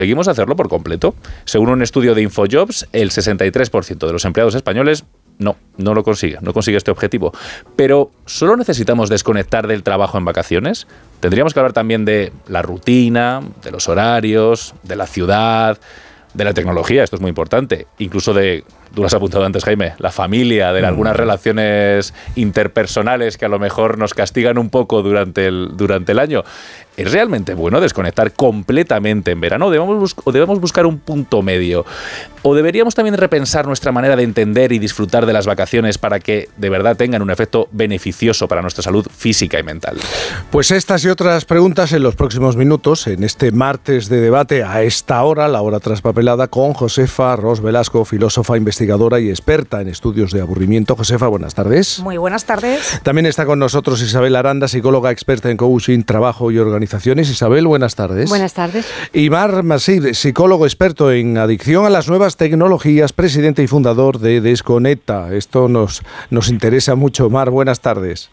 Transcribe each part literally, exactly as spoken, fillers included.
conseguimos hacerlo por completo. Según un estudio de InfoJobs, el sesenta y tres por ciento de los empleados españoles no, no lo consigue, no consigue este objetivo. Pero, ¿solo necesitamos desconectar del trabajo en vacaciones? Tendríamos que hablar también de la rutina, de los horarios, de la ciudad, de la tecnología, esto es muy importante, incluso de, tú lo has apuntado antes, Jaime, la familia, de algunas relaciones interpersonales que a lo mejor nos castigan un poco durante el, durante el año. ¿Es realmente bueno desconectar completamente en verano? ¿O debemos, bus- o debemos buscar un punto medio? ¿O deberíamos también repensar nuestra manera de entender y disfrutar de las vacaciones para que de verdad tengan un efecto beneficioso para nuestra salud física y mental? Pues estas y otras preguntas en los próximos minutos, en este martes de debate a esta hora, la hora traspapelada, con Josefa Ros Velasco, filósofa, investigadora y experta en estudios de aburrimiento. Josefa, buenas tardes. Muy buenas tardes. También está con nosotros Isabel Aranda, psicóloga experta en coaching, trabajo y organizaciones. Isabel, buenas tardes. Buenas tardes. Y Mar Massid, psicólogo experto en adicción a las nuevas tecnologías, presidente y fundador de Desconecta. Esto nos, nos interesa mucho. Mar, buenas tardes.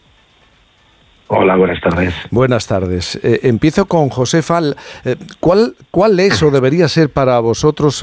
Hola, buenas tardes. Buenas tardes. Eh, empiezo con Josefa. Eh, ¿cuál, ¿Cuál es o debería ser para vosotros, eh,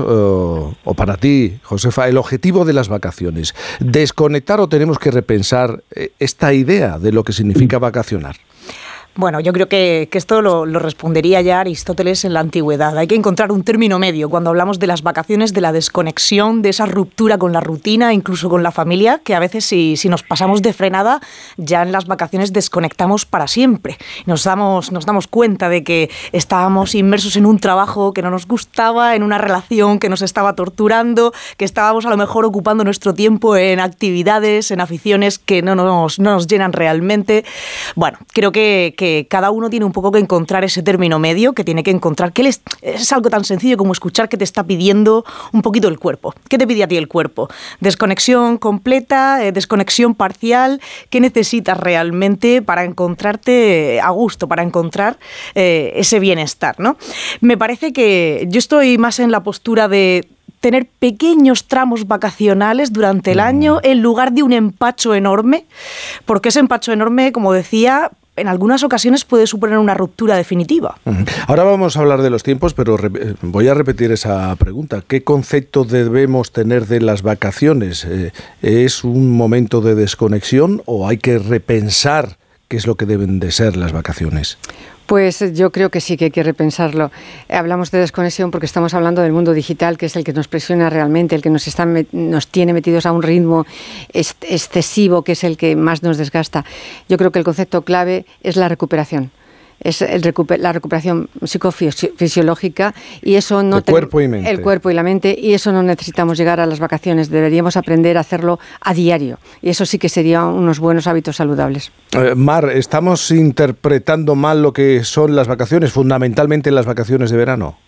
o para ti, Josefa, el objetivo de las vacaciones? ¿Desconectar o tenemos que repensar eh, esta idea de lo que significa vacacionar? Bueno, yo creo que, que esto lo, lo respondería ya Aristóteles en la antigüedad. Hay que encontrar un término medio cuando hablamos de las vacaciones, de la desconexión, de esa ruptura con la rutina, incluso con la familia, que a veces si, si nos pasamos de frenada, ya en las vacaciones desconectamos para siempre. Nos damos, nos damos cuenta de que estábamos inmersos en un trabajo que no nos gustaba, en una relación que nos estaba torturando, que estábamos a lo mejor ocupando nuestro tiempo en actividades, en aficiones que no nos, no nos llenan realmente. Bueno, creo que, que que cada uno tiene un poco que encontrar ese término medio, que tiene que encontrar, que es, es algo tan sencillo como escuchar que te está pidiendo un poquito el cuerpo. ¿Qué te pide a ti el cuerpo? Desconexión completa, eh, desconexión parcial. ¿Qué necesitas realmente para encontrarte a gusto, para encontrar eh, ese bienestar, ¿no? Me parece que yo estoy más en la postura de tener pequeños tramos vacacionales durante el año en lugar de un empacho enorme, porque ese empacho enorme, como decía, en algunas ocasiones puede suponer una ruptura definitiva. Ahora vamos a hablar de los tiempos, pero re- voy a repetir esa pregunta. ¿Qué concepto debemos tener de las vacaciones? Eh, ¿Es un momento de desconexión o hay que repensar qué es lo que deben de ser las vacaciones? Pues yo creo que sí que hay que repensarlo. Hablamos de desconexión porque estamos hablando del mundo digital, que es el que nos presiona realmente, el que nos, está, nos tiene metidos a un ritmo est- excesivo, que es el que más nos desgasta. Yo creo que el concepto clave es la recuperación. Es el recuper- la recuperación psicofisiológica y eso no el ten- cuerpo y mente. el cuerpo y la mente, y eso no necesitamos llegar a las vacaciones, deberíamos aprender a hacerlo a diario y eso sí que serían unos buenos hábitos saludables. Eh, Mar, ¿estamos interpretando mal lo que son las vacaciones, fundamentalmente las vacaciones de verano?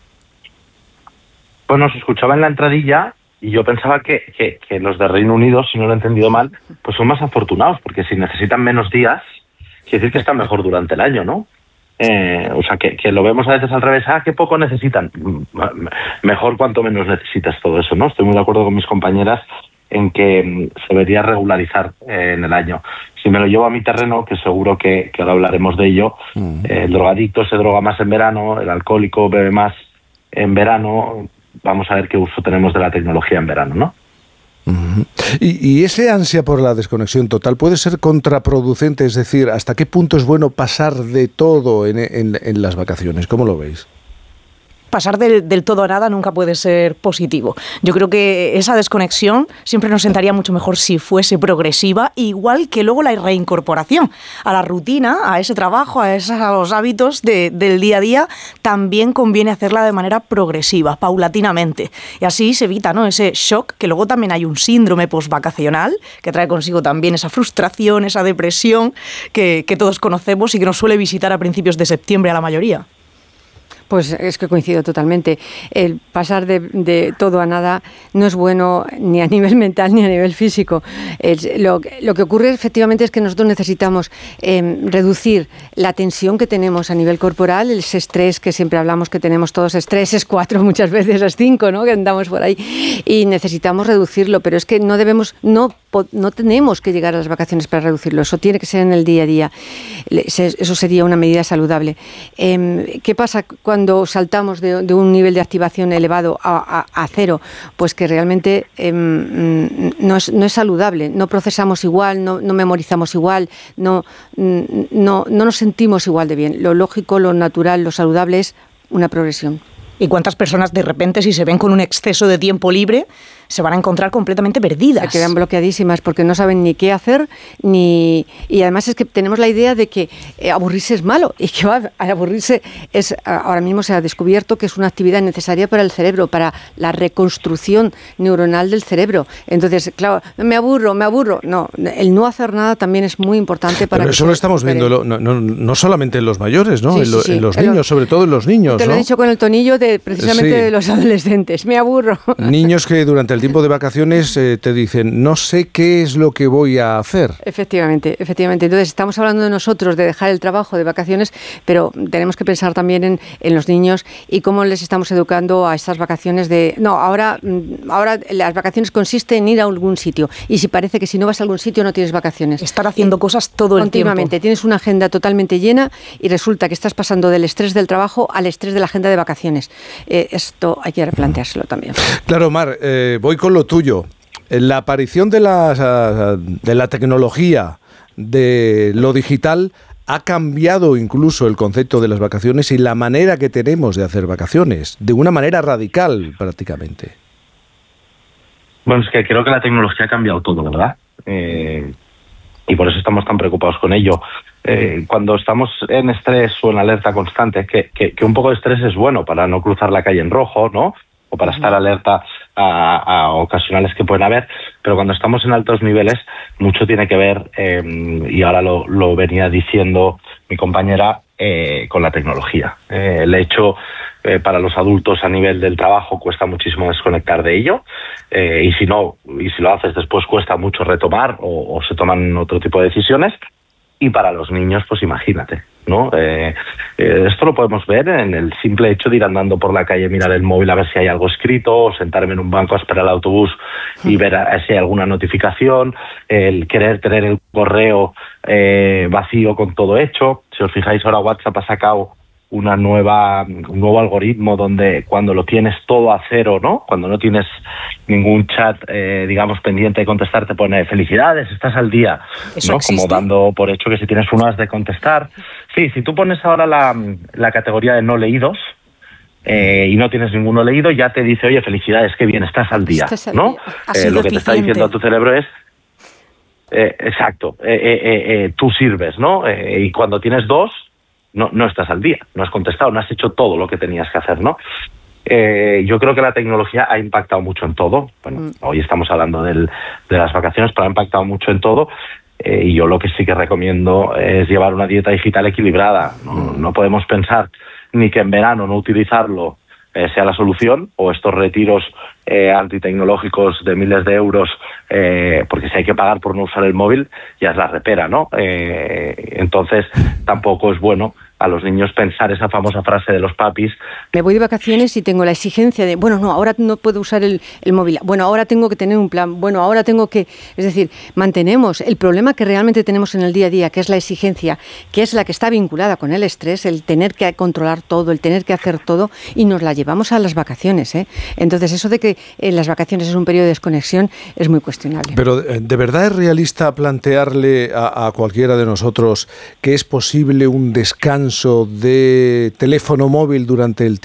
Bueno, se escuchaba en la entradilla y yo pensaba que, que, que los de Reino Unido, si no lo he entendido mal, pues son más afortunados, porque si necesitan menos días, quiere decir que están mejor durante el año, ¿no? Eh, o sea, que, que lo vemos a veces al revés. Ah, qué poco necesitan. Mejor cuanto menos necesitas todo eso, ¿no? Estoy muy de acuerdo con mis compañeras en que se debería regularizar eh, en el año. Si me lo llevo a mi terreno, que seguro que, que ahora hablaremos de ello, uh-huh. eh, el drogadicto se droga más en verano, el alcohólico bebe más en verano. Vamos a ver qué uso tenemos de la tecnología en verano, ¿no? Uh-huh. Y, y ese ansia por la desconexión total puede ser contraproducente, es decir, ¿hasta qué punto es bueno pasar de todo en, en, en las vacaciones? ¿Cómo lo veis? Pasar del, del todo a nada nunca puede ser positivo. Yo creo que esa desconexión siempre nos sentaría mucho mejor si fuese progresiva, igual que luego la reincorporación a la rutina, a ese trabajo, a esos hábitos de, del día a día, también conviene hacerla de manera progresiva, paulatinamente. Y así se evita, ¿no?, ese shock, que luego también hay un síndrome postvacacional, que trae consigo también esa frustración, esa depresión que, que todos conocemos y que nos suele visitar a principios de septiembre a la mayoría. Pues es que coincido totalmente. El pasar de, de todo a nada no es bueno ni a nivel mental ni a nivel físico. Es, lo, lo que ocurre efectivamente es que nosotros necesitamos eh, reducir la tensión que tenemos a nivel corporal, ese estrés que siempre hablamos que tenemos todos, estrés es cuatro, muchas veces es cinco, ¿no?, que andamos por ahí, y necesitamos reducirlo, pero es que no debemos, no no tenemos que llegar a las vacaciones para reducirlo, eso tiene que ser en el día a día, eso sería una medida saludable. Eh, ¿Qué pasa cuando saltamos de, de un nivel de activación elevado a, a, a cero? Pues que realmente eh, no, es, no es saludable, no procesamos igual, no, no memorizamos igual, no, no, no nos sentimos igual de bien. Lo lógico, lo natural, lo saludable es una progresión. ¿Y cuántas personas de repente, si se ven con un exceso de tiempo libre, se van a encontrar completamente perdidas? Se quedan bloqueadísimas porque no saben ni qué hacer, ni y además es que tenemos la idea de que eh, aburrirse es malo, y que va a aburrirse es, ahora mismo se ha descubierto que es una actividad necesaria para el cerebro, para la reconstrucción neuronal del cerebro. Entonces, claro, me aburro, me aburro. No, el no hacer nada también es muy importante para... Pero eso lo estamos viendo, no, no, no solamente en los mayores, ¿no? Sí, en, lo, sí, sí. en los en niños, los, sobre todo en los niños, te ¿no? lo he dicho con el tonillo de precisamente Sí. de los adolescentes. Me aburro. Niños que durante el tiempo de vacaciones eh, te dicen, no sé qué es lo que voy a hacer. Efectivamente, efectivamente. Entonces, estamos hablando de nosotros, de dejar el trabajo de vacaciones, pero tenemos que pensar también en, en los niños y cómo les estamos educando a estas vacaciones de... No, ahora, ahora las vacaciones consisten en ir a algún sitio. Y si parece que si no vas a algún sitio no tienes vacaciones. Estar haciendo cosas todo el tiempo. Continuamente. Tienes una agenda totalmente llena y resulta que estás pasando del estrés del trabajo al estrés de la agenda de vacaciones. Eh, esto hay que replanteárselo también. Claro, Mar, eh, voy con lo tuyo. La aparición de la, de la tecnología, de lo digital, ha cambiado incluso el concepto de las vacaciones y la manera que tenemos de hacer vacaciones, de una manera radical prácticamente. Bueno, es que creo que la tecnología ha cambiado todo, ¿verdad? Eh, y por eso estamos tan preocupados con ello. Eh, cuando estamos en estrés o en alerta constante, que, que, que un poco de estrés es bueno para no cruzar la calle en rojo, ¿no? O para estar alerta a, a ocasionales que pueden haber, pero cuando estamos en altos niveles, mucho tiene que ver, eh, y ahora lo, lo venía diciendo mi compañera, eh, con la tecnología. Eh, el hecho, eh, para los adultos a nivel del trabajo, cuesta muchísimo desconectar de ello, eh, y si no, y si lo haces después cuesta mucho retomar o, o se toman otro tipo de decisiones. Y para los niños, pues imagínate, ¿no? Eh, eh, esto lo podemos ver en el simple hecho de ir andando por la calle, mirar el móvil a ver si hay algo escrito, o sentarme en un banco a esperar el autobús y ver a, a si hay alguna notificación, el querer tener el correo eh, vacío con todo hecho. Si os fijáis, ahora WhatsApp ha sacado una nueva, un nuevo algoritmo donde cuando lo tienes todo a cero, ¿no? Cuando no tienes ningún chat, eh, digamos, pendiente de contestar, te pone felicidades, estás al día, ¿Eso ¿no? existe? Como dando por hecho que si tienes uno has de contestar. Sí, si tú pones ahora la, la categoría de no leídos, eh, y no tienes ninguno leído, ya te dice, oye, felicidades, qué bien, estás al día, Estás al ¿no? día. Ha Eh, sido lo que te está eficiente. diciendo a tu cerebro es, eh, exacto, eh, eh, eh, tú sirves, ¿no? Eh, y cuando tienes dos, no, no estás al día, no has contestado, no has hecho todo lo que tenías que hacer, ¿no? Eh, yo creo que la tecnología ha impactado mucho en todo. Bueno, mm. hoy estamos hablando del, de las vacaciones, pero ha impactado mucho en todo. Eh, y yo lo que sí que recomiendo es llevar una dieta digital equilibrada. No, mm. no podemos pensar ni que en verano no utilizarlo eh, sea la solución, o estos retiros eh, antitecnológicos de miles de euros, eh, porque si hay que pagar por no usar el móvil, ya es la repera, ¿no? Eh, entonces, tampoco es bueno a los niños pensar esa famosa frase de los papis. Me voy de vacaciones y tengo la exigencia de, bueno, no, ahora no puedo usar el, el móvil, bueno, ahora tengo que tener un plan, bueno, ahora tengo que... Es decir, mantenemos el problema que realmente tenemos en el día a día, que es la exigencia, que es la que está vinculada con el estrés, el tener que controlar todo, el tener que hacer todo, y nos la llevamos a las vacaciones, ¿eh? Entonces, eso de que en las vacaciones es un periodo de desconexión es muy cuestionable. Pero, ¿de verdad es realista plantearle a, a cualquiera de nosotros que es posible un descanso de teléfono móvil durante el tiempo